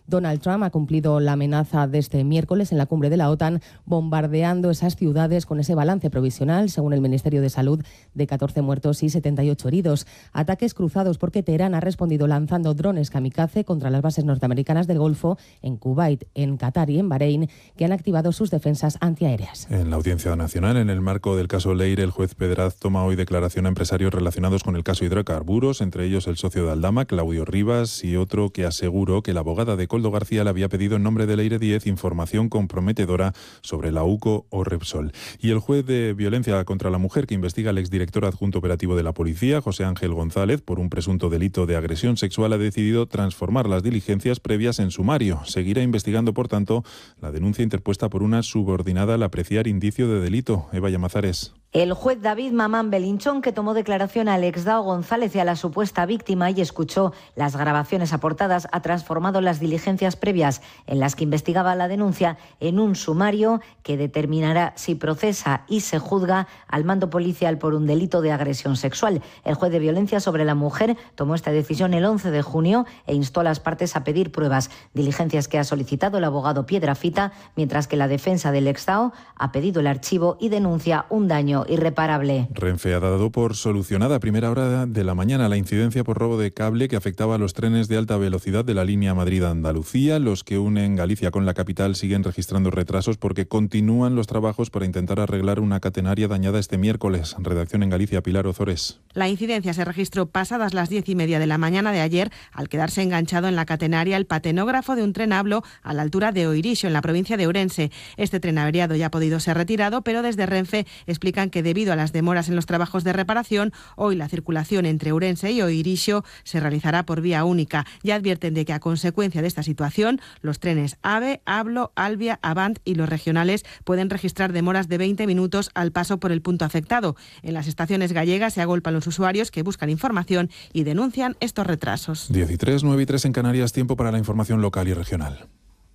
Donald Trump ha cumplido la amenaza de este miércoles en la cumbre de la OTAN, bombardeando esas ciudades con ese balance provisional, según el Ministerio de Salud, de 14 muertos y 78 heridos. Ataques cruzados porque Teherán ha respondido lanzando drones kamikaze contra las bases norteamericanas del Golfo, en Kuwait, en Qatar y en Bahrein, que han activado sus defensas antiaéreas. En la Audiencia Nacional, en el marco del caso Leire, el juez Pedraz toma hoy declaración a empresarios relacionados con el caso hidrocarburos, entre ellos el socio de Aldama, Claudio Rivas, y otro que aseguró que la abogada de Koldo García le había pedido en nombre de Leire 10 información comprometedora sobre la UCO o Repsol. Y el juez de violencia contra la mujer que investiga al exdirector adjunto operativo de la policía, José Ángel González, por un presunto delito de agresión sexual, ha decidido transformar las diligencias previas en sumario. Seguirá investigando, por tanto, la denuncia interpuesta por una subordinada al apreciar indicio de delito. Eva Llamazares. El juez David Mamán Belinchón, que tomó declaración al exdao González y a la supuesta víctima y escuchó las grabaciones aportadas, ha transformado las diligencias previas en las que investigaba la denuncia en un sumario que determinará si procesa y se juzga al mando policial por un delito de agresión sexual. El juez de violencia sobre la mujer tomó esta decisión el 11 de junio e instó a las partes a pedir pruebas, diligencias que ha solicitado el abogado Piedrafita, mientras que la defensa del exdao ha pedido el archivo y denuncia un daño irreparable. Renfe ha dado por solucionada a primera hora de la mañana la incidencia por robo de cable que afectaba a los trenes de alta velocidad de la línea Madrid-Andalucía. Los que unen Galicia con la capital siguen registrando retrasos porque continúan los trabajos para intentar arreglar una catenaria dañada este miércoles. Redacción en Galicia, Pilar Ozores. La incidencia se registró pasadas las 10:30 de la mañana de ayer al quedarse enganchado en la catenaria el patenógrafo de un tren Hablo a la altura de Oirixo, en la provincia de Ourense. Este tren averiado ya ha podido ser retirado, pero desde Renfe explican que debido a las demoras en los trabajos de reparación, hoy la circulación entre Ourense y Oirixo se realizará por vía única. Ya advierten de que a consecuencia de esta situación, los trenes AVE, Hablo, Albia, Avant y los regionales pueden registrar demoras de 20 minutos al paso por el punto afectado. En las estaciones gallegas se agolpan los usuarios que buscan información y denuncian estos retrasos. 10:03, 9:03 en Canarias, tiempo para la información local y regional.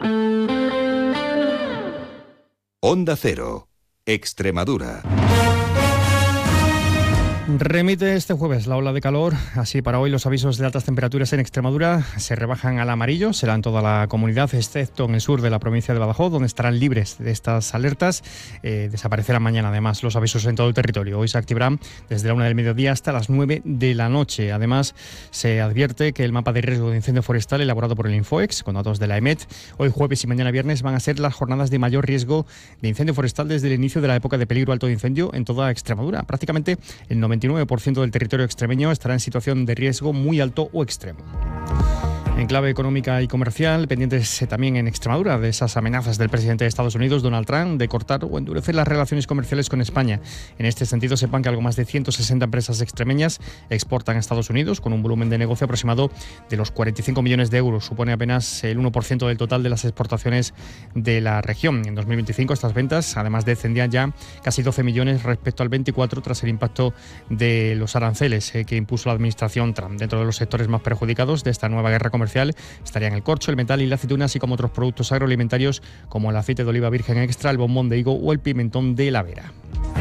Onda Cero, Extremadura. Remite este jueves la ola de calor, así para hoy los avisos de altas temperaturas en Extremadura se rebajan al amarillo, será en toda la comunidad, excepto en el sur de la provincia de Badajoz, donde estarán libres de estas alertas. Desaparecerán mañana además los avisos en todo el territorio. Hoy se activarán desde la 1 del mediodía hasta las 9 de la noche. Además, se advierte que el mapa de riesgo de incendio forestal elaborado por el Infoex, con datos de la EMET, hoy jueves y mañana viernes van a ser las jornadas de mayor riesgo de incendio forestal desde el inicio de la época de peligro alto de incendio en toda Extremadura. Prácticamente el 99% del territorio extremeño estará en situación de riesgo muy alto o extremo. En clave económica y comercial, pendientes también en Extremadura de esas amenazas del presidente de Estados Unidos, Donald Trump, de cortar o endurecer las relaciones comerciales con España. En este sentido, sepan que algo más de 160 empresas extremeñas exportan a Estados Unidos con un volumen de negocio aproximado de los 45 millones de euros. Supone apenas el 1% del total de las exportaciones de la región. En 2025 estas ventas, además, descendían ya casi 12 millones respecto al 24 tras el impacto de los aranceles que impuso la administración Trump. Dentro de los sectores más perjudicados de esta nueva guerra comercial estarían el corcho, el metal y la aceituna, así como otros productos agroalimentarios como el aceite de oliva virgen extra, el bombón de higo o el pimentón de la Vera.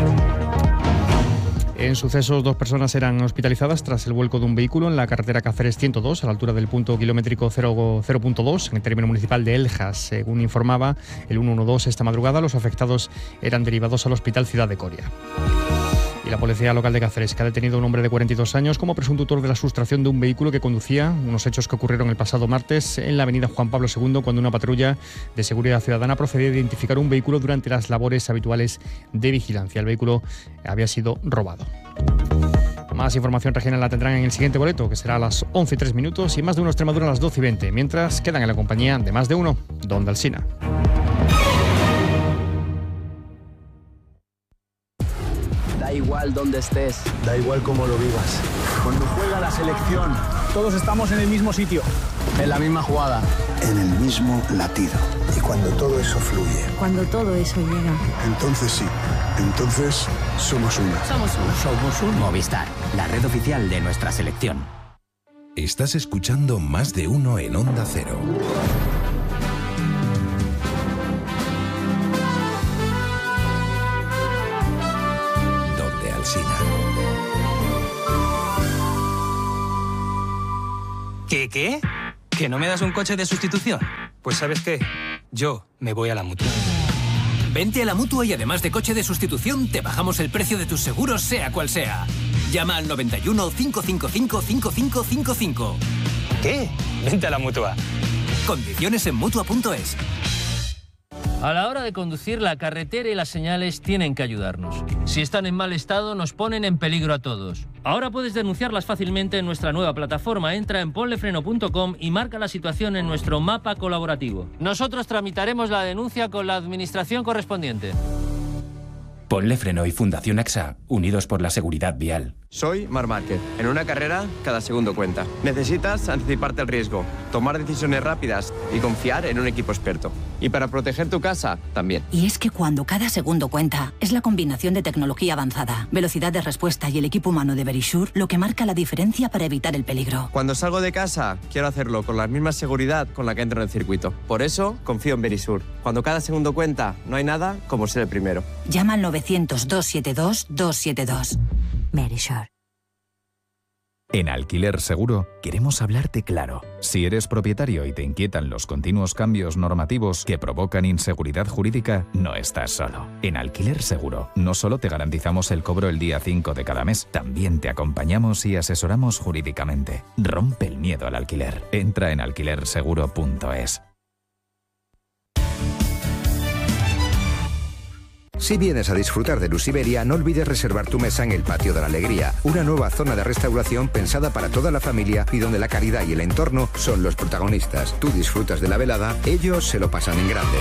En sucesos, 2 personas eran hospitalizadas tras el vuelco de un vehículo en la carretera Cáceres 102, a la altura del punto kilométrico 0.2, en el término municipal de Eljas. Según informaba el 112 esta madrugada, los afectados eran derivados al Hospital Ciudad de Coria. Y la policía local de Cáceres, que ha detenido a un hombre de 42 años como presunto autor de la sustracción de un vehículo que conducía, unos hechos que ocurrieron el pasado martes en la avenida Juan Pablo II, cuando una patrulla de seguridad ciudadana procedía a identificar un vehículo durante las labores habituales de vigilancia. El vehículo había sido robado. Más información regional la tendrán en el siguiente boleto, que será a las 11:03 y Más de Uno Extremadura a las 12:20. Mientras, quedan en la compañía de Más de Uno, Don Dalsina. Da igual dónde estés, da igual cómo lo vivas. Cuando juega la selección, todos estamos en el mismo sitio, en la misma jugada, en el mismo latido. Y cuando todo eso fluye, cuando todo eso llega, entonces sí, entonces somos uno. Somos un Movistar, la red oficial de nuestra selección. Estás escuchando Más de Uno en Onda Cero. ¿Qué? ¿Que no me das un coche de sustitución? Pues ¿sabes qué? Yo me voy a la Mutua. Vente a la Mutua y además de coche de sustitución, te bajamos el precio de tus seguros, sea cual sea. Llama al 91 555 5555. ¿Qué? Vente a la Mutua. Condiciones en Mutua.es. A la hora de conducir, la carretera y las señales tienen que ayudarnos. Si están en mal estado, nos ponen en peligro a todos. Ahora puedes denunciarlas fácilmente en nuestra nueva plataforma. Entra en ponlefreno.com y marca la situación en nuestro mapa colaborativo. Nosotros tramitaremos la denuncia con la administración correspondiente. Ponle Freno y Fundación AXA, unidos por la seguridad vial. Soy Marc Márquez. En una carrera, cada segundo cuenta. Necesitas anticiparte al riesgo, tomar decisiones rápidas y confiar en un equipo experto. Y para proteger tu casa, también. Y es que cuando cada segundo cuenta, es la combinación de tecnología avanzada, velocidad de respuesta y el equipo humano de Verisure lo que marca la diferencia para evitar el peligro. Cuando salgo de casa, quiero hacerlo con la misma seguridad con la que entro en el circuito. Por eso, confío en Verisure. Cuando cada segundo cuenta, no hay nada como ser el primero. Llama al 900-272-272. Verisure. En Alquiler Seguro queremos hablarte claro. Si eres propietario y te inquietan los continuos cambios normativos que provocan inseguridad jurídica, no estás solo. En Alquiler Seguro no solo te garantizamos el cobro el día 5 de cada mes, también te acompañamos y asesoramos jurídicamente. Rompe el miedo al alquiler. Entra en alquilerseguro.es. Si vienes a disfrutar de Luz Iberia, no olvides reservar tu mesa en el Patio de la Alegría, una nueva zona de restauración pensada para toda la familia y donde la calidad y el entorno son los protagonistas. Tú disfrutas de la velada, ellos se lo pasan en grande.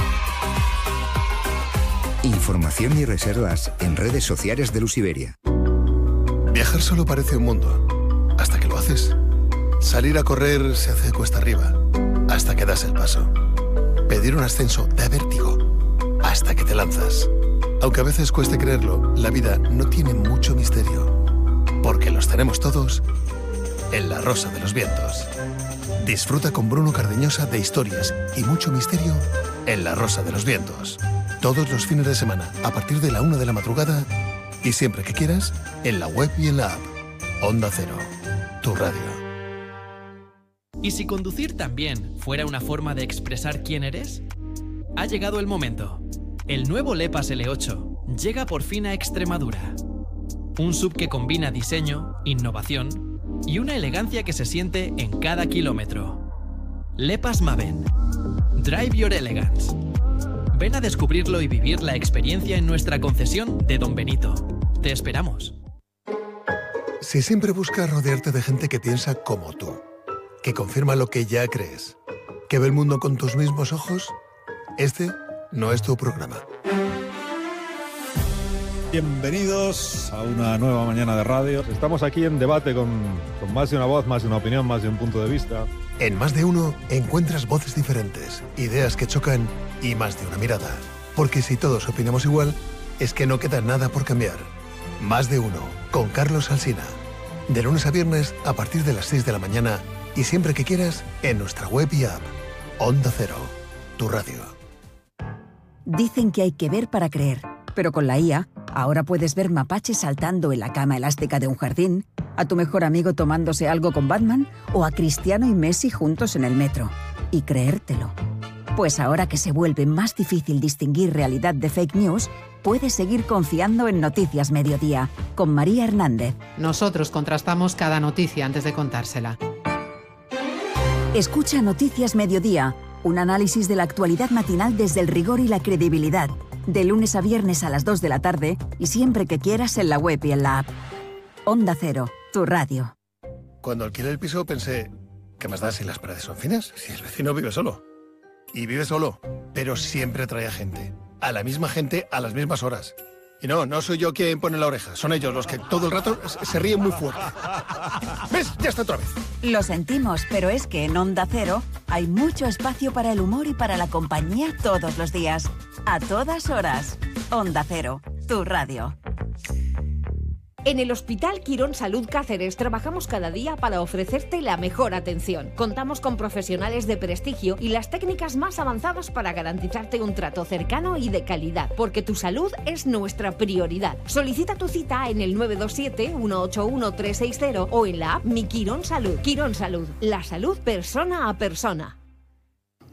Información y reservas en redes sociales de Luz Iberia. Viajar solo parece un mundo, hasta que lo haces. Salir a correr se hace cuesta arriba, hasta que das el paso. Pedir un ascenso da vértigo, hasta que te lanzas. Aunque a veces cueste creerlo, la vida no tiene mucho misterio, porque los tenemos todos en La Rosa de los Vientos. Disfruta con Bruno Cardeñosa de historias y mucho misterio en La Rosa de los Vientos. Todos los fines de semana, a partir de la 1 de la madrugada, y siempre que quieras, en la web y en la app. Onda Cero, tu radio. ¿Y si conducir también fuera una forma de expresar quién eres? Ha llegado el momento. El nuevo Lepas L8 llega por fin a Extremadura. Un SUV que combina diseño, innovación y una elegancia que se siente en cada kilómetro. Lepas Maven. Drive your elegance. Ven a descubrirlo y vivir la experiencia en nuestra concesión de Don Benito. Te esperamos. Si siempre buscas rodearte de gente que piensa como tú, que confirma lo que ya crees, que ve el mundo con tus mismos ojos, este no es tu programa. Bienvenidos a una nueva mañana de radio. Estamos aquí en debate con más de una voz, más de una opinión, más de un punto de vista. En Más de Uno encuentras voces diferentes, ideas que chocan y más de una mirada. Porque si todos opinamos igual, es que no queda nada por cambiar. Más de Uno, con Carlos Alsina. De lunes a viernes a partir de las 6 de la mañana y siempre que quieras en nuestra web y app. Onda Cero, tu radio. Dicen que hay que ver para creer, pero con la IA, ahora puedes ver mapaches saltando en la cama elástica de un jardín, a tu mejor amigo tomándose algo con Batman o a Cristiano y Messi juntos en el metro. Y creértelo. Pues ahora que se vuelve más difícil distinguir realidad de fake news, puedes seguir confiando en Noticias Mediodía, con María Hernández. Nosotros contrastamos cada noticia antes de contársela. Escucha Noticias Mediodía, un análisis de la actualidad matinal desde el rigor y la credibilidad. De lunes a viernes a las 2 de la tarde y siempre que quieras en la web y en la app. Onda Cero, tu radio. Cuando alquilé el piso pensé, ¿qué más da si las paredes son finas? Si el vecino vive solo. Y vive solo, pero siempre trae a gente. A la misma gente a las mismas horas. Y no soy yo quien pone la oreja. Son ellos los que todo el rato se ríen muy fuerte. ¿Ves? Ya está otra vez. Lo sentimos, pero es que en Onda Cero hay mucho espacio para el humor y para la compañía todos los días. A todas horas. Onda Cero, tu radio. En el Hospital Quirón Salud Cáceres trabajamos cada día para ofrecerte la mejor atención. Contamos con profesionales de prestigio y las técnicas más avanzadas para garantizarte un trato cercano y de calidad, porque tu salud es nuestra prioridad. Solicita tu cita en el 927-181-360 o en la app Mi Quirón Salud. Quirón Salud, la salud persona a persona.